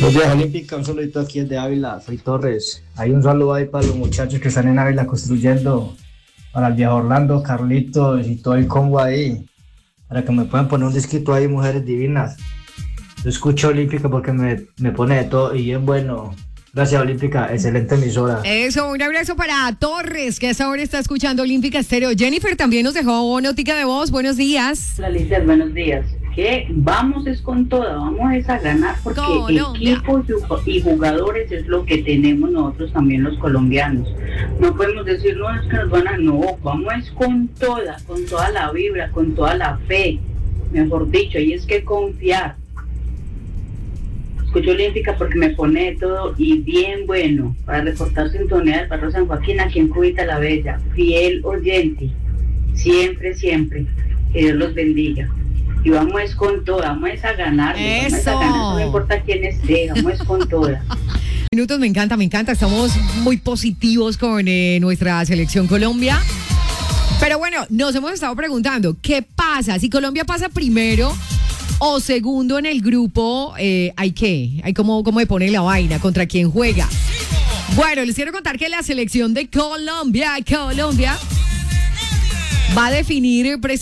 Los días Olímpica, un saludito aquí desde Ávila, Frei Torres. Hay un saludo ahí para los muchachos que están en Ávila construyendo, para el viejo Orlando, Carlitos y todo el combo ahí, para que me puedan poner un disquito ahí, mujeres divinas. Yo escucho Olímpica porque me pone de todo y bien bueno. Gracias, Olímpica, excelente emisora. Eso, un abrazo para Torres, que a esa hora está escuchando Olímpica Estéreo. Jennifer también nos dejó notica de voz. Buenos días. Hola, Alicia, buenos días. Que vamos es con toda, vamos es a ganar porque Colombia. equipos y jugadores es lo que tenemos nosotros también los colombianos. No podemos decir, no, es que nos van a... No, vamos es con toda la vibra, con toda la fe, mejor dicho, y es que confiar. Escucho Olímpica porque me pone de todo y bien bueno para reportar sintonía del barrio San Joaquín aquí en Cubita la Bella. Fiel oyente, siempre, siempre. Que Dios los bendiga. Y vamos es con toda, vamos es a ganar. Vamos es a ganar, no importa quién esté, vamos es con toda. Minutos, me encanta. Estamos muy positivos con nuestra selección Colombia. Pero bueno, nos hemos estado preguntando, ¿qué pasa? Si Colombia pasa primero o segundo en el grupo, hay como me pone la vaina, contra quién juega. Bueno, les quiero contar que la selección de Colombia va a definir